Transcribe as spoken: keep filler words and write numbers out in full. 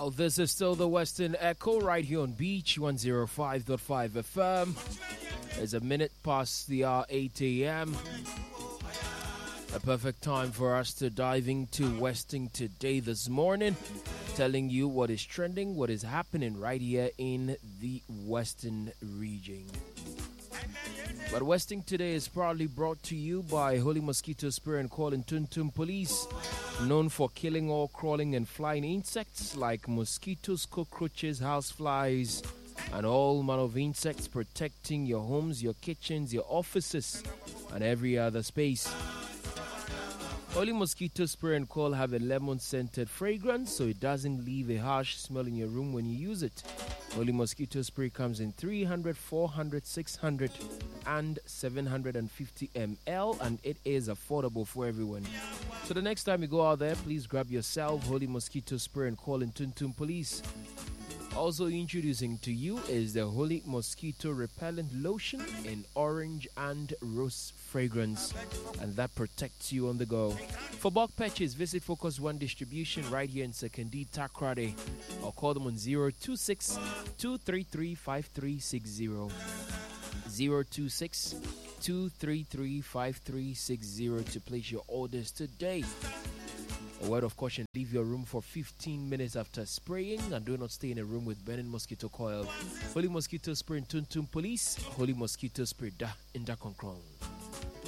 Well, this is still the Western Echo right here on Beach one oh five point five F M. It's a minute past the hour, eight a.m. A perfect time for us to dive into Westing today this morning, telling you what is trending, what is happening right here in the Western region. But Westing today is proudly brought to you by Holy Mosquito Spray and Coil and Tuntum Police, known for killing all crawling and flying insects like mosquitoes, cockroaches, houseflies, and all manner of insects, protecting your homes, your kitchens, your offices, and every other space. Holy Mosquito Spray and Coil have a lemon-scented fragrance, so it doesn't leave a harsh smell in your room when you use it. Holy Mosquito Spray comes in three hundred, four hundred, six hundred, and seven hundred fifty milliliters, and it is affordable for everyone. So the next time you go out there, please grab yourself Holy Mosquito Spray and Coil and Tuntum Police. Also introducing to you is the Holy Mosquito Repellent Lotion in orange and rose fragrance, and that protects you on the go. For bulk purchase, visit Focus One Distribution right here in Sekondi, Takrade, or call them on zero two six, two three three, five three six zero. zero two six, two three three, five three six zero to place your orders today. A word of caution, leave your room for fifteen minutes after spraying and do not stay in a room with burning mosquito coil. Holy Mosquito Spray and Tuntum Police, Holy Mosquito Spray da in da control.